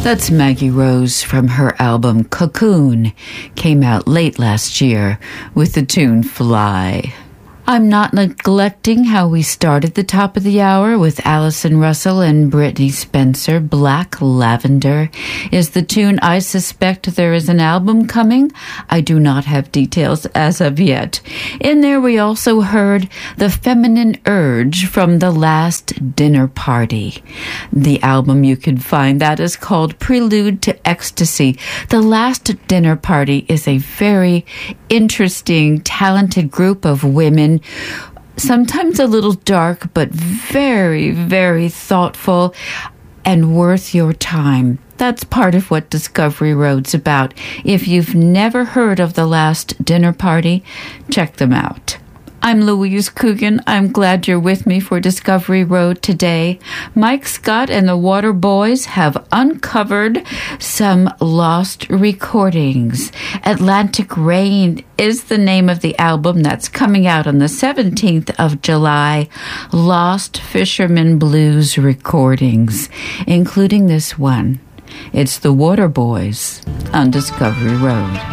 That's Maggie Rose from her album Cocoon, came out late last year with the tune Fly. I'm not neglecting how we started the top of the hour with Allison Russell and Brittany Spencer. Black Lavender is the tune. I suspect there is an album coming. I do not have details as of yet. In there we also heard The Feminine Urge from The Last Dinner Party. The album you can find that is called Prelude to Ecstasy. The Last Dinner Party is a very interesting, talented group of women, sometimes a little dark, but very, very thoughtful and worth your time. That's part of what Discovery Road's about. If you've never heard of The Last Dinner Party, check them out. I'm Louise Coogan. I'm glad you're with me for Discovery Road today. Mike Scott and the Water Boys have uncovered some lost recordings. Atlantic Rain is the name of the album that's coming out on the 17th of July. Lost Fisherman Blues recordings, including this one. It's the Water Boys on Discovery Road.